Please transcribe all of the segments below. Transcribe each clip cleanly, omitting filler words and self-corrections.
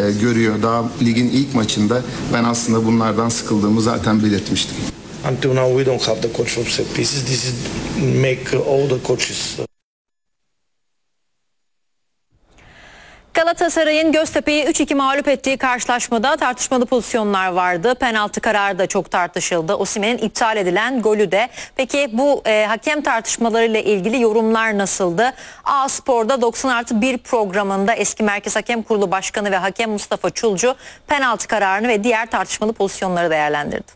görüyor. Daha ligin ilk maçında ben aslında bunlardan sıkıldığımı zaten belirtmiştim. Until now we don't have the coach of set pieces. This is make all the coaches. Galatasaray'ın Göztepe'yi 3-2 mağlup ettiği karşılaşmada tartışmalı pozisyonlar vardı. Penaltı kararı da çok tartışıldı. Osimhen'in iptal edilen golü de. Peki bu hakem tartışmalarıyla ilgili yorumlar nasıldı? A-Spor'da 90+1 programında eski Merkez Hakem Kurulu Başkanı ve hakem Mustafa Çulcu penaltı kararını ve diğer tartışmalı pozisyonları değerlendirdi.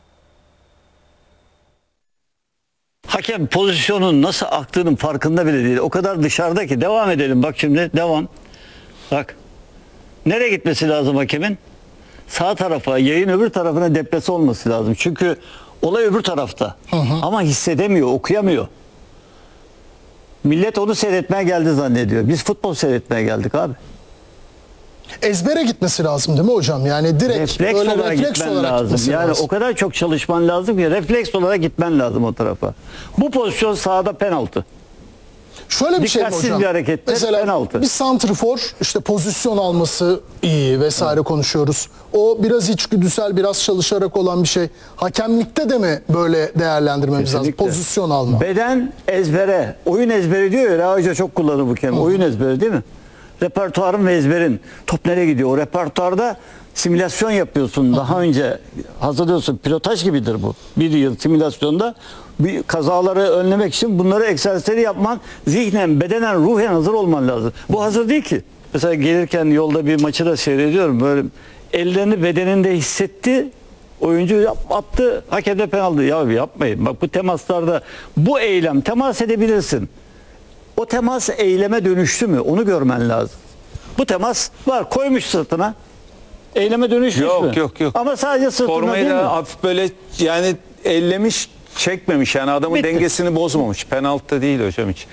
Hakem pozisyonun nasıl aktığının farkında bile değil. O kadar dışarıda ki. Devam edelim. Bak şimdi devam. Bak. Nereye gitmesi lazım hakemin? Sağ tarafa, yayın öbür tarafına deplase olması lazım. Çünkü olay öbür tarafta. Ama hissedemiyor, okuyamıyor. Millet onu seyretmeye geldi zannediyor. Biz futbol seyretmeye geldik abi. Ezbere gitmesi lazım değil mi hocam? Yani direkt refleks olarak gitmen lazım. Yani o kadar çok çalışman lazım ki refleks olarak gitmen lazım o tarafa. Bu pozisyon sahada penaltı. Şöyle bir şey mi hocam? Bir harekette mesela penaltı. Bir santrfor işte pozisyon alması iyi vesaire konuşuyoruz. O biraz içgüdüsel, biraz çalışarak olan bir şey. Hakemlikte de mi böyle değerlendirmemiz lazım? Pozisyon alma. Beden ezbere, oyun ezberi diyor ya. Reha Hoca çok kullanır bu kelime. Oyun ezberi değil mi? Repertuarın ve ezberin. Top nereye gidiyor? O repertuarda simülasyon yapıyorsun. Daha önce hazırlıyorsun. Pilotaj gibidir bu. Bir yıl simülasyonda bir kazaları önlemek için bunları egzersizleri yapman, zihnen, bedenen, ruhen hazır olman lazım. Bu hazır değil ki. Mesela gelirken yolda bir maçı da seyrediyorum. Böyle ellerini bedeninde hissetti. Oyuncu attı. Hakem de penaltı. Ya yapmayın. Bak bu temaslarda bu eylem temas edebilirsin. O temas eyleme dönüştü mü? Onu görmen lazım. Bu temas var. Koymuş sırtına. Eyleme dönüşmüş mü? Yok. Ama sadece sırtına Formayı değil mi? da hafif böyle yani ellemiş, çekmemiş. Yani adamın dengesini bozmamış. Penaltı değil hocam hiç.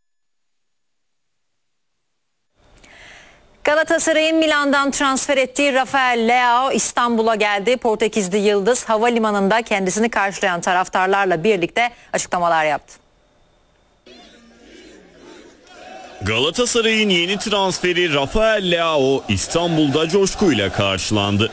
Galatasaray'ın Milan'dan transfer ettiği Rafael Leao İstanbul'a geldi. Portekizli Yıldız havalimanında kendisini karşılayan taraftarlarla birlikte açıklamalar yaptı. Galatasaray'ın yeni transferi Rafael Leao İstanbul'da coşkuyla karşılandı.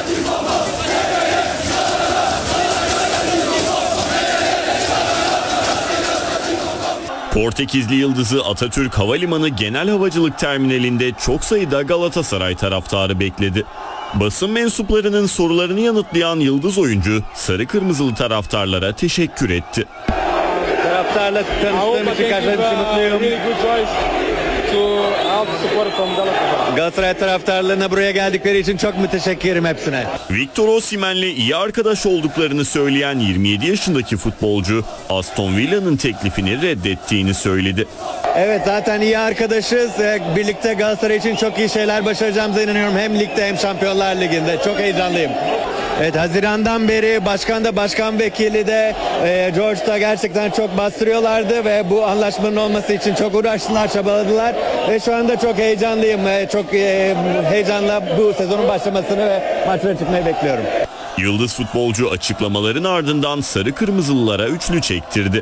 Portekizli Yıldız'ı Atatürk Havalimanı Genel Havacılık Terminali'nde çok sayıda Galatasaray taraftarı bekledi. Basın mensuplarının sorularını yanıtlayan Yıldız oyuncu sarı kırmızılı taraftarlara teşekkür etti. Taraftarla tanıştığım için karşılaştığım mutluyum. Galatasaray taraftarlarına buraya geldikleri için çok müteşekkirim hepsine. Victor Osimhen'le iyi arkadaş olduklarını söyleyen 27 yaşındaki futbolcu Aston Villa'nın teklifini reddettiğini söyledi. Evet zaten iyi arkadaşız. Birlikte Galatasaray için çok iyi şeyler başaracağımıza inanıyorum. Hem ligde hem Şampiyonlar Ligi'nde. Çok heyecanlıyım. Evet Haziran'dan beri başkan da başkan vekili de George da gerçekten çok bastırıyorlardı ve bu anlaşmanın olması için çok uğraştılar, çabaladılar ve şu anda çok heyecanlıyım. Çok heyecanla bu sezonun başlamasını ve maçlara çıkmayı bekliyorum. Yıldız futbolcu açıklamaların ardından sarı kırmızılılara üçlü çektirdi.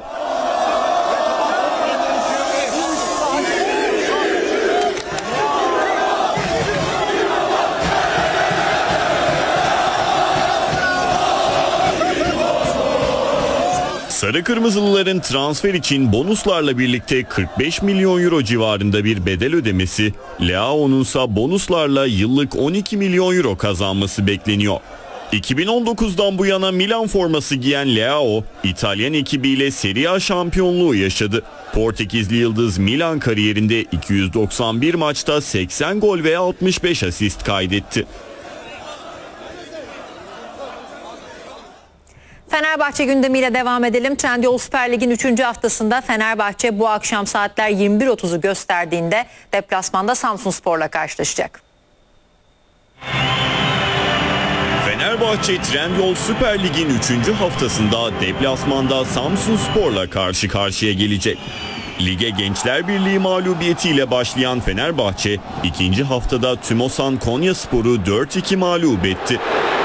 Sarı Kırmızılıların transfer için bonuslarla birlikte 45 milyon euro civarında bir bedel ödemesi, Leao'nunsa bonuslarla yıllık 12 milyon euro kazanması bekleniyor. 2019'dan bu yana Milan forması giyen Leao, İtalyan ekibiyle Serie A şampiyonluğu yaşadı. Portekizli Yıldız Milan kariyerinde 291 maçta 80 gol ve 65 asist kaydetti. Fenerbahçe gündemiyle devam edelim. Trendyol Süper Lig'in 3. haftasında Fenerbahçe bu akşam saatler 21.30'u gösterdiğinde deplasmanda Samsunspor'la karşılaşacak. Fenerbahçe Trendyol Süper Lig'in 3. haftasında deplasmanda Samsunspor'la karşı karşıya gelecek. Lige Gençler Birliği mağlubiyetiyle başlayan Fenerbahçe, ikinci haftada Tümosan Konyaspor'u 4-2 mağlup etti.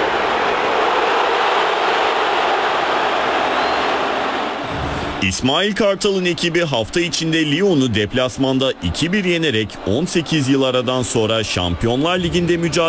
İsmail Kartal'ın ekibi hafta içinde Lyon'u deplasmanda 2-1 yenerek 18 yıl aradan sonra Şampiyonlar Ligi'nde mücadele